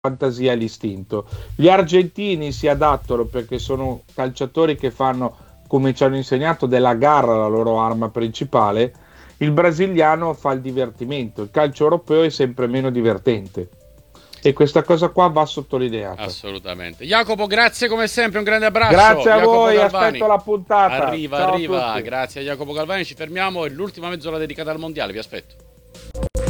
fantasia e l'istinto. Gli argentini si adattano perché sono calciatori che fanno, come ci hanno insegnato, della gara la loro arma principale. Il brasiliano fa il divertimento, il calcio europeo è sempre meno divertente e questa cosa qua va sottolineata. Assolutamente. Jacopo, grazie come sempre, un grande abbraccio. Grazie a Jacopo voi, Galvani. aspetto la puntata. Arriva, Ciao a arriva. tutti. Grazie a Jacopo Galvani, ci fermiamo, è l'ultima mezz'ora dedicata al mondiale, vi aspetto.